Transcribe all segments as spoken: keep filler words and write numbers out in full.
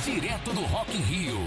direto do Rock in Rio.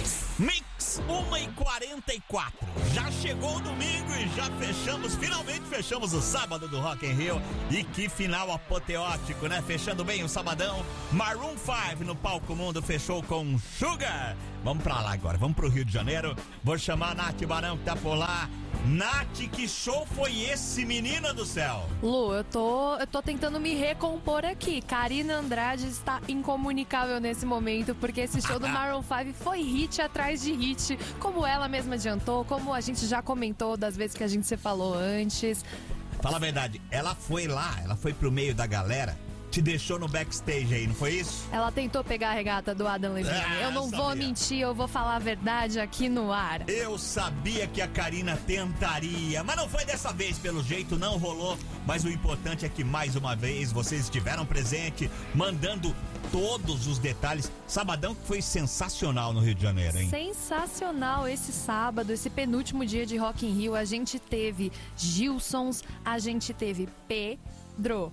Mix uma e quarenta e quatro. Já chegou o domingo e já fechamos, finalmente fechamos o sábado do Rock in Rio. E que final apoteótico, né? Fechando bem o sabadão. Maroon cinco no Palco Mundo fechou com Sugar. Vamos pra lá agora, vamos pro Rio de Janeiro. Vou chamar a Nath Barão que tá por lá. Nath, que show foi esse, menina do céu? Lu, eu tô, eu tô tentando me recompor aqui. Karina Andrade está incomunicável nesse momento, porque esse show do Maroon cinco foi hit atrás de hit, como ela mesma adiantou, como a gente já comentou das vezes que a gente se falou antes. Fala a verdade, ela foi lá, ela foi pro meio da galera, te deixou no backstage aí, não foi isso? Ela tentou pegar a regata do Adam Levine. Ah, eu não sabia. vou mentir, eu vou falar a verdade aqui no ar. Eu sabia que a Karina tentaria, mas não foi dessa vez, pelo jeito não rolou. Mas o importante é que mais uma vez vocês estiveram presentes, mandando todos os detalhes. Sabadão que foi sensacional no Rio de Janeiro, hein? Sensacional esse sábado, esse penúltimo dia de Rock in Rio. A gente teve Gilsons, a gente teve Pedro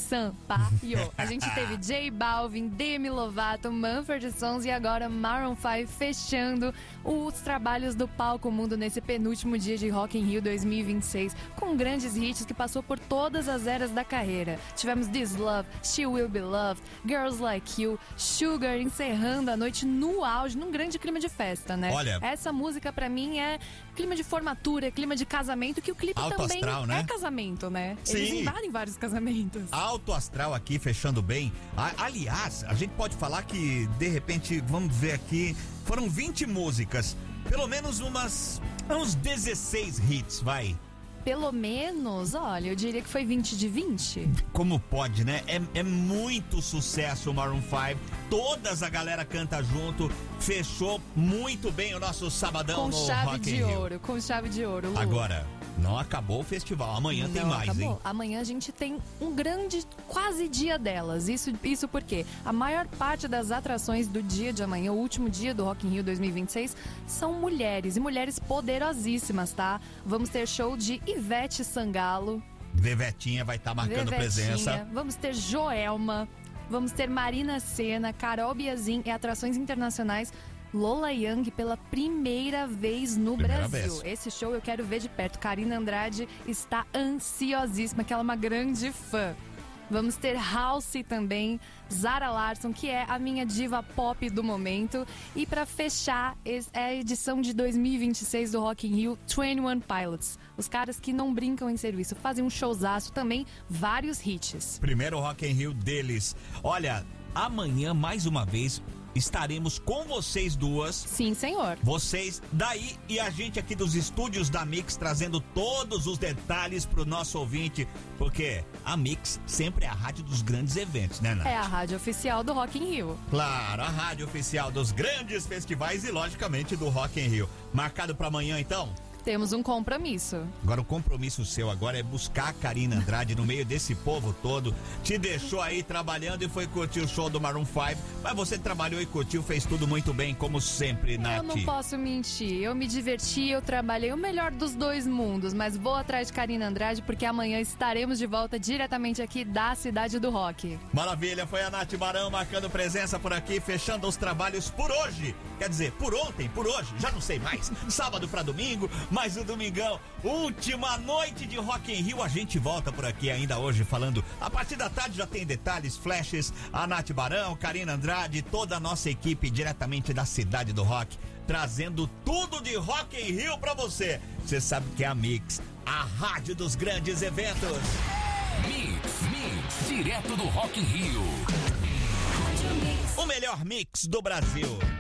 Sampaio, a gente teve J Balvin, Demi Lovato, Mumford Sons e agora Maroon cinco fechando os trabalhos do Palco Mundo nesse penúltimo dia de Rock in Rio dois mil e vinte e seis, com grandes hits que passou por todas as eras da carreira. Tivemos This Love, She Will Be Loved, Girls Like You, Sugar, encerrando a noite no auge, num grande clima de festa, né? Olha, essa música pra mim é clima de formatura, clima de casamento, que o clipe alto também astral, né? É casamento, né? Sim. Eles invadem vários casamentos. Alto astral aqui, fechando bem. A, aliás, a gente pode falar que, de repente, vamos ver aqui, foram vinte músicas, pelo menos umas, uns dezesseis hits, vai. Pelo menos, olha, eu diria que foi vinte de vinte. Como pode, né? É, é muito sucesso o Maroon cinco. Todas a galera canta junto. Fechou muito bem o nosso sabadão Com no chave Rock in de Rio. ouro, com chave de ouro, Lu. Agora, não acabou o festival. Amanhã Não tem mais, acabou. hein? Amanhã a gente tem um grande, quase dia delas. Isso, isso porque a maior parte das atrações do dia de amanhã, o último dia do Rock in Rio dois mil e vinte e seis, são mulheres. E mulheres poderosíssimas, tá? Vamos ter show de Ivete Sangalo. Vevetinha vai estar tá marcando Vevetinha. presença. Vamos ter Joelma. Vamos ter Marina Sena, Carol Biazin e atrações internacionais. Lola Young pela primeira vez no Primeira Brasil. vez. Esse show eu quero ver de perto. Karina Andrade está ansiosíssima, que ela é uma grande fã. Vamos ter Halsey também, Zara Larsson, que é a minha diva pop do momento. E para fechar a edição de dois mil e vinte e seis do Rock in Rio, vinte e um Pilots. Os caras que não brincam em serviço, fazem um showzaço também, vários hits. Primeiro Rock in Rio deles. Olha, amanhã mais uma vez estaremos com vocês duas. Sim, senhor. Vocês daí e a gente aqui dos estúdios da Mix, trazendo todos os detalhes pro nosso ouvinte, porque a Mix sempre é a rádio dos grandes eventos, né, Nath? É a rádio oficial do Rock in Rio. Claro, a rádio oficial dos grandes festivais e, logicamente, do Rock in Rio. Marcado pra amanhã, então? Temos um compromisso. Agora o compromisso seu agora é buscar a Karina Andrade no meio desse povo todo. Te deixou aí trabalhando e foi curtir o show do Maroon cinco, mas você trabalhou e curtiu, fez tudo muito bem, como sempre, Nath. Eu não posso mentir, eu me diverti, eu trabalhei o melhor dos dois mundos, mas vou atrás de Karina Andrade porque amanhã estaremos de volta diretamente aqui da Cidade do Rock. Maravilha, foi a Nath Barão marcando presença por aqui, fechando os trabalhos por hoje. Quer dizer, por ontem, por hoje, já não sei mais. Sábado pra domingo, mais um domingão, última noite de Rock in Rio. A gente volta por aqui ainda hoje falando, a partir da tarde já tem detalhes, flashes, a Nath Barão, Karina Andrade, toda a nossa equipe diretamente da Cidade do Rock, trazendo tudo de Rock in Rio pra você. Você sabe que é a Mix, a rádio dos grandes eventos. Mix, Mix, direto do Rock in Rio. O melhor mix do Brasil.